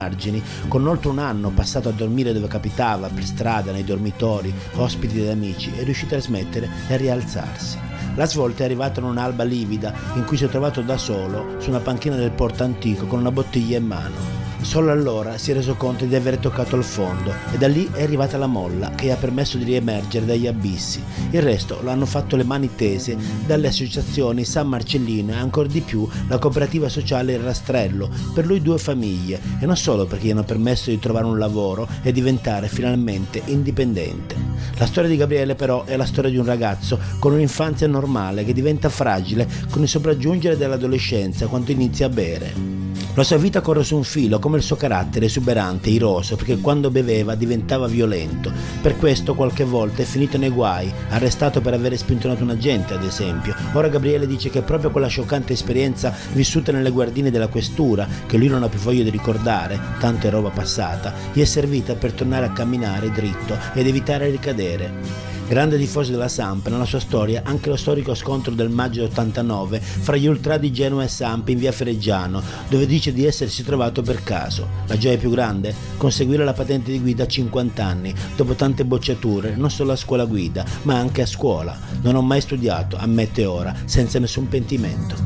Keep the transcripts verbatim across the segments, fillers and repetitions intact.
margini, con oltre un anno passato a dormire dove capitava, per strada, nei dormitori, ospiti ed amici, è riuscito a smettere e a rialzarsi. La svolta è arrivata in un'alba livida in cui si è trovato da solo su una panchina del porto antico con una bottiglia in mano. Solo allora si è reso conto di aver toccato il fondo e da lì è arrivata la molla che gli ha permesso di riemergere dagli abissi. Il resto lo hanno fatto le mani tese dalle associazioni San Marcellino e ancora di più la cooperativa sociale Il Rastrello, per lui due famiglie, e non solo perché gli hanno permesso di trovare un lavoro e diventare finalmente indipendente. La storia di Gabriele però è la storia di un ragazzo con un'infanzia normale che diventa fragile con il sopraggiungere dell'adolescenza quando inizia a bere. La sua vita corre su un filo, come il suo carattere esuberante, iroso, perché quando beveva diventava violento. Per questo qualche volta è finito nei guai, arrestato per aver spintonato un agente, ad esempio. Ora Gabriele dice che proprio quella scioccante esperienza vissuta nelle guardine della questura, che lui non ha più voglia di ricordare, tanto è roba passata, gli è servita per tornare a camminare dritto ed evitare di ricadere. Grande tifoso della Samp, nella sua storia anche lo storico scontro del maggio ottantanove fra gli ultra di Genoa e Samp in via Ferreggiano, dove dice di essersi trovato per caso. La gioia più grande? Conseguire la patente di guida a cinquanta anni, dopo tante bocciature, non solo a scuola guida, ma anche a scuola. Non ho mai studiato, ammette ora, senza nessun pentimento.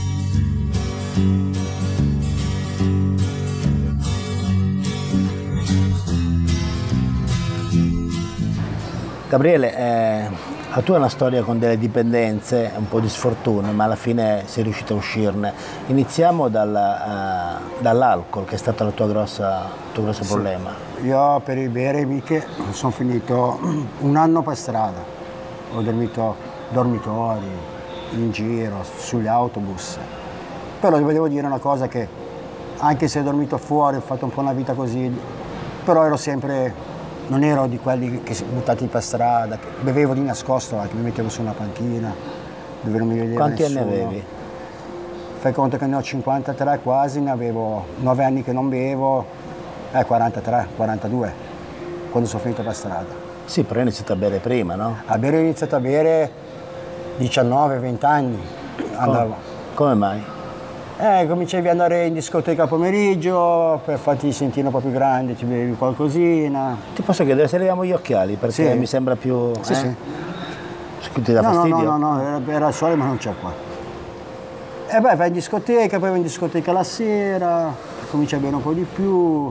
Gabriele, eh, la tua è una storia con delle dipendenze, un po' di sfortune, ma alla fine sei riuscito a uscirne. Iniziamo dal, uh, dall'alcol, che è stato il tuo grosso, tuo grosso sì. problema. Io per i bere miche sono finito un anno per strada. Ho dormito dormitori, in giro, sugli autobus. Però volevo dire una cosa, che anche se ho dormito fuori, ho fatto un po' una vita così, però ero sempre... Non ero di quelli che si buttati per strada, che bevevo di nascosto, che mi mettevo su una panchina, dove non mi vedeva Quanti nessuno. anni avevi? Fai conto che ne ho cinquantatré quasi, ne avevo nove anni che non bevo, eh, quarantatré, quarantadue, quando sono finito per strada. Sì, però hai iniziato a bere prima, no? A bere ho iniziato a bere diciannove venti anni. Andavo. Come, come mai? Eh, cominciavi ad andare in discoteca a pomeriggio, per farti sentire un po' più grande, ci bevi qualcosina. Ti posso chiedere se leviamo gli occhiali, perché sì. mi sembra più... Sì, eh? sì. Ti dà no, fastidio? No, no, no, era, era il sole ma non c'è qua. E beh, vai in discoteca, poi vai in discoteca la sera, cominci a bere un po' di più,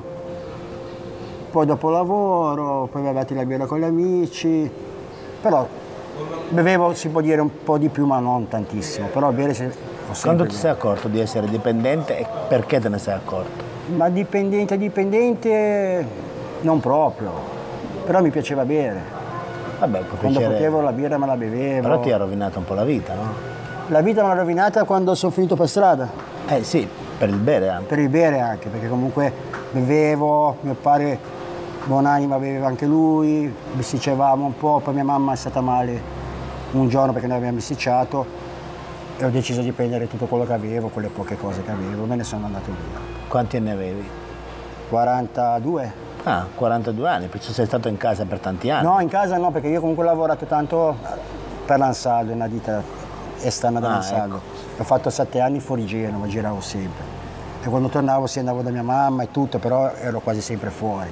poi dopo lavoro, poi vai avanti la birra con gli amici, però bevevo, si può dire, un po' di più ma non tantissimo, però bere... Se, Quando ti sei accorto di essere dipendente e perché te ne sei accorto? Ma dipendente, dipendente non proprio, però mi piaceva bere. Vabbè, può quando piacere... potevo la birra me la bevevo. Però ti ha rovinato un po' la vita, no? La vita me l'ha rovinata quando sono finito per strada. Eh sì, per il bere anche. Per il bere anche, perché comunque bevevo, mio padre buonanima beveva anche lui, bisticevamo un po', poi mia mamma è stata male un giorno perché noi abbiamo bisticciato. E ho deciso di prendere tutto quello che avevo, quelle poche cose che avevo, me ne sono andato via. Quanti anni avevi? quarantadue. Ah, quarantadue anni, perché sei stato in casa per tanti anni. No, in casa no, perché io comunque ho lavorato tanto per l'Ansaldo, una ditta esterna dell'Ansaldo. Ah, ecco. Ho fatto sette anni fuori Genova, giravo sempre. E quando tornavo sì, andavo da mia mamma e tutto, però ero quasi sempre fuori.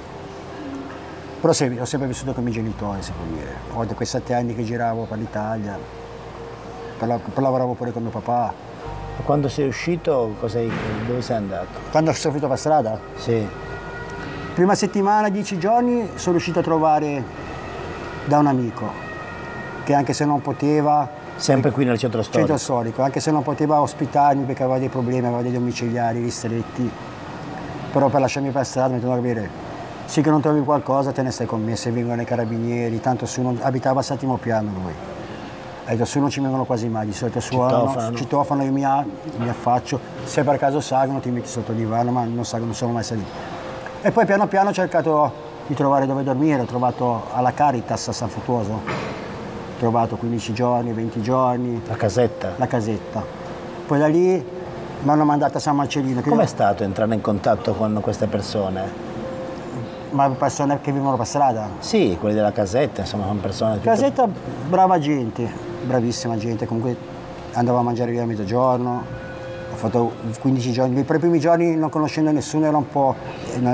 Però sì, ho sempre vissuto con i miei genitori, si può dire. Ho quei sette anni che giravo per l'Italia. Poi lavoravo pure con mio papà. Quando sei uscito, sei, dove sei andato? Quando sono finito per strada? Sì. Prima settimana, dieci giorni, sono riuscito a trovare da un amico, che anche se non poteva... Sempre qui nel centro storico? Centro storico, anche se non poteva ospitarmi perché aveva dei problemi, aveva dei domiciliari ristretti, però per lasciarmi per strada mi tornavo a dire, sì che non trovi qualcosa, te ne stai con me, se vengono i carabinieri, tanto su non... abitava al settimo piano lui. Ecco, su non ci vengono quasi mai, di solito suonano, citofono, io mi, mi affaccio, se per caso salgono ti metti sotto il divano, ma non salgono, non sono mai saliti. E poi piano piano ho cercato di trovare dove dormire, ho trovato alla Caritas a San Fruttuoso, ho trovato quindici giorni, venti giorni. La casetta? La casetta. Poi da lì mi hanno mandato a San Marcellino. Com'è io... stato entrare in contatto con queste persone? Ma persone che vivono per strada? Sì, quelli della casetta, insomma, sono persone... Tutto... Casetta, brava gente, bravissima gente, comunque andavo a mangiare via a mezzogiorno, fatto quindici giorni, i primi giorni non conoscendo nessuno era un po',